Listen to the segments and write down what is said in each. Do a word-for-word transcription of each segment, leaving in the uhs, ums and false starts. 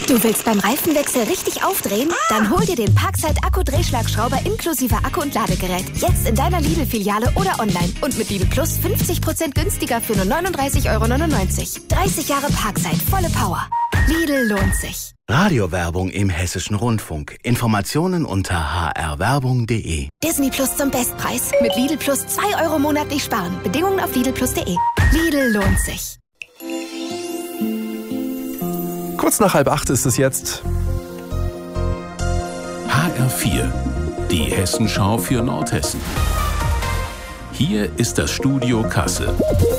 Du willst beim Reifenwechsel richtig aufdrehen? Dann hol dir den Parkside Akku-Drehschlagschrauber inklusive Akku und Ladegerät. Jetzt in deiner Lidl-Filiale oder online. Und mit Lidl Plus fünfzig Prozent günstiger für nur neununddreißig Euro neunundneunzig. dreißig Jahre Parkside, volle Power. Lidl lohnt sich. Radiowerbung im Hessischen Rundfunk. Informationen unter h r werbung punkt d e. Disney Plus zum Bestpreis. Mit Lidl Plus zwei Euro monatlich sparen. Bedingungen auf lidl plus punkt d e. Lidl lohnt sich. Kurz nach halb acht ist es jetzt. H R vier, die Hessenschau für Nordhessen. Hier ist das Studio Kassel.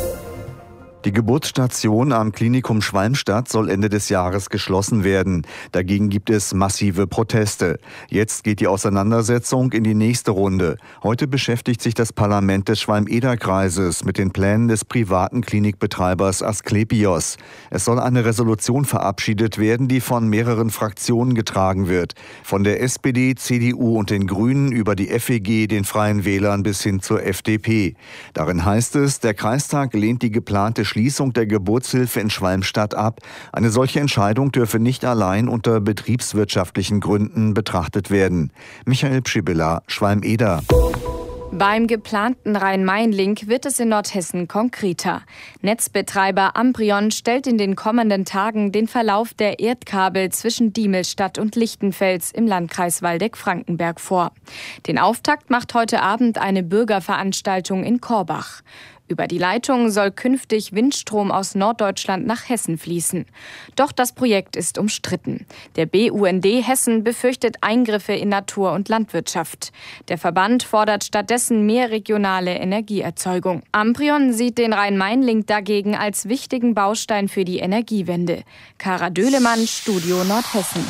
Die Geburtsstation am Klinikum Schwalmstadt soll Ende des Jahres geschlossen werden. Dagegen gibt es massive Proteste. Jetzt geht die Auseinandersetzung in die nächste Runde. Heute beschäftigt sich das Parlament des Schwalm-Eder-Kreises mit den Plänen des privaten Klinikbetreibers Asklepios. Es soll eine Resolution verabschiedet werden, die von mehreren Fraktionen getragen wird. Von der S P D, C D U und den Grünen über die F E G, den Freien Wählern bis hin zur F D P. Darin heißt es, der Kreistag lehnt die geplante Schließung der Geburtshilfe in Schwalmstadt ab. Eine solche Entscheidung dürfe nicht allein unter betriebswirtschaftlichen Gründen betrachtet werden. Michael Pschibilla, Schwalm-Eder. Beim geplanten Rhein-Main-Link wird es in Nordhessen konkreter. Netzbetreiber Amprion stellt in den kommenden Tagen den Verlauf der Erdkabel zwischen Diemelstadt und Lichtenfels im Landkreis Waldeck-Frankenberg vor. Den Auftakt macht heute Abend eine Bürgerveranstaltung in Korbach. Über die Leitung soll künftig Windstrom aus Norddeutschland nach Hessen fließen. Doch das Projekt ist umstritten. Der B U N D Hessen befürchtet Eingriffe in Natur- und Landwirtschaft. Der Verband fordert stattdessen mehr regionale Energieerzeugung. Amprion sieht den Rhein-Main-Link dagegen als wichtigen Baustein für die Energiewende. Kara Döhlemann, Studio Nordhessen.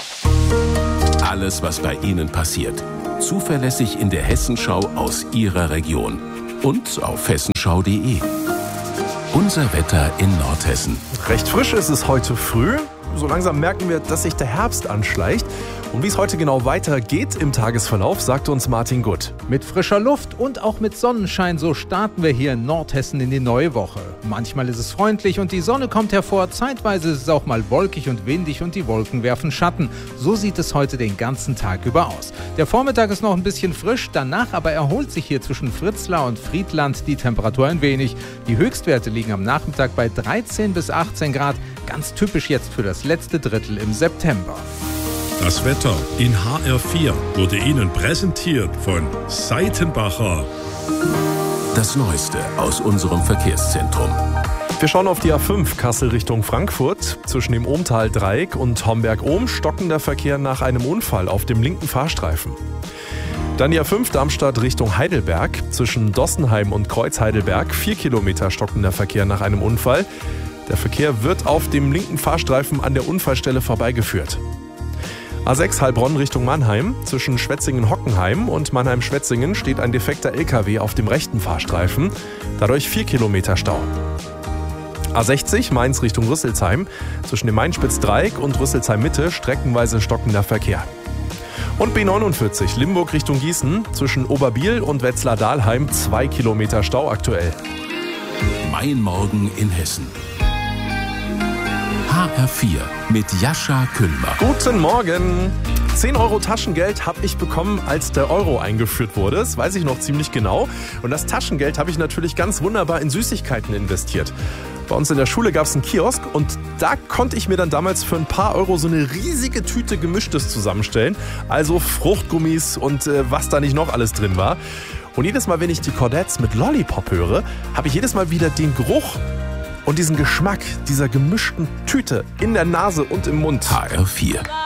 Alles, was bei Ihnen passiert. Zuverlässig in der Hessenschau aus Ihrer Region. Und auf hessenschau punkt d e. Unser Wetter in Nordhessen. Recht frisch ist es heute früh. So langsam merken wir, dass sich der Herbst anschleicht. Und wie es heute genau weitergeht im Tagesverlauf, sagte uns Martin Gutt. Mit frischer Luft und auch mit Sonnenschein, so starten wir hier in Nordhessen in die neue Woche. Manchmal ist es freundlich und die Sonne kommt hervor, zeitweise ist es auch mal wolkig und windig und die Wolken werfen Schatten. So sieht es heute den ganzen Tag über aus. Der Vormittag ist noch ein bisschen frisch, danach aber erholt sich hier zwischen Fritzlar und Friedland die Temperatur ein wenig. Die Höchstwerte liegen am Nachmittag bei dreizehn bis achtzehn Grad, ganz typisch jetzt für das letzte Drittel im September. Das Wetter in H R vier wurde Ihnen präsentiert von Seitenbacher. Das Neueste aus unserem Verkehrszentrum. Wir schauen auf die A fünf Kassel Richtung Frankfurt. Zwischen dem Ohmtal-Dreieck und Homberg-Ohm stockender Verkehr nach einem Unfall auf dem linken Fahrstreifen. Dann die A fünf Darmstadt Richtung Heidelberg. Zwischen Dossenheim und Kreuz Heidelberg vier Kilometer stockender Verkehr nach einem Unfall. Der Verkehr wird auf dem linken Fahrstreifen an der Unfallstelle vorbeigeführt. A sechs Heilbronn Richtung Mannheim. Zwischen Schwetzingen-Hockenheim und Mannheim-Schwetzingen steht ein defekter L K W auf dem rechten Fahrstreifen. Dadurch vier Kilometer Stau. A sechzig Mainz Richtung Rüsselsheim. Zwischen dem Mainspitz-Dreieck und Rüsselsheim-Mitte streckenweise stockender Verkehr. Und B neunundvierzig Limburg Richtung Gießen. Zwischen Oberbiel und Wetzlar-Dahlheim zwei Kilometer Stau aktuell. Mein Morgen in Hessen. H R vier mit Jascha Küllmer. Guten Morgen! zehn Euro Taschengeld habe ich bekommen, als der Euro eingeführt wurde. Das weiß ich noch ziemlich genau. Und das Taschengeld habe ich natürlich ganz wunderbar in Süßigkeiten investiert. Bei uns in der Schule gab es einen Kiosk und da konnte ich mir dann damals für ein paar Euro so eine riesige Tüte Gemischtes zusammenstellen. Also Fruchtgummis und äh, was da nicht noch alles drin war. Und jedes Mal, wenn ich die Cordettes mit Lollipop höre, habe ich jedes Mal wieder den Geruch und diesen Geschmack dieser gemischten Tüte in der Nase und im Mund. H R vier.